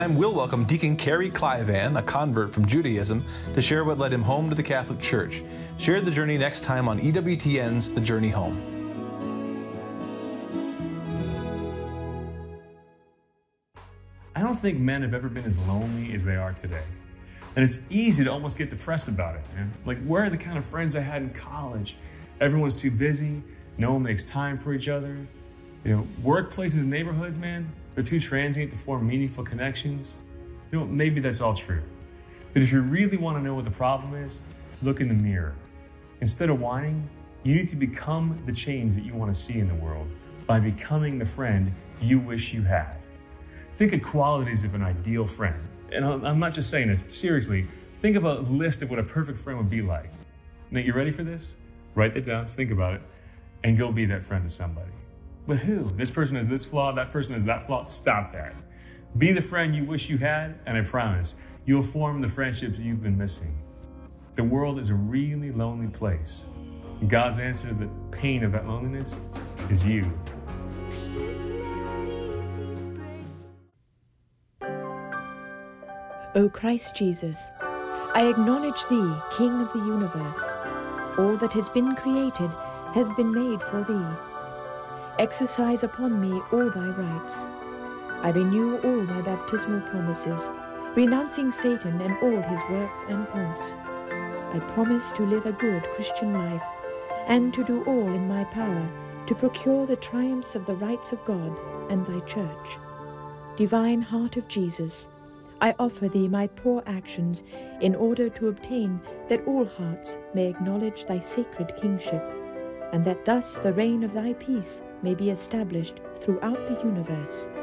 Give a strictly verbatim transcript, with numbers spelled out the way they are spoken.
We'll welcome Deacon Kerry Clivan, a convert from Judaism, to share what led him home to the Catholic Church. Share the journey next time on E W T N's The Journey Home. I don't think men have ever been as lonely as they are today. And it's easy to almost get depressed about it, man. Like, where are the kind of friends I had in college? Everyone's too busy. No one makes time for each other. You know, workplaces and neighborhoods, man, they're too transient to form meaningful connections. You know, maybe that's all true. But if you really want to know what the problem is, look in the mirror. Instead of whining, you need to become the change that you want to see in the world by becoming the friend you wish you had. Think of qualities of an ideal friend. And I'm not just saying this, seriously, think of a list of what a perfect friend would be like. Now, you ready for this? Write that down, think about it, and go be that friend to somebody. But who? This person has this flaw, that person has that flaw. Stop that. Be the friend you wish you had, and I promise, you'll form the friendships you've been missing. The world is a really lonely place. And God's answer to the pain of that loneliness is you. O Christ Jesus, I acknowledge Thee, King of the universe. All that has been created has been made for Thee. Exercise upon me all Thy rights. I renew all my baptismal promises, renouncing Satan and all his works and pomps. I promise to live a good Christian life, and to do all in my power to procure the triumphs of the rights of God and Thy Church. Divine Heart of Jesus, I offer Thee my poor actions in order to obtain that all hearts may acknowledge Thy sacred kingship, and that thus the reign of Thy peace may be established throughout the universe.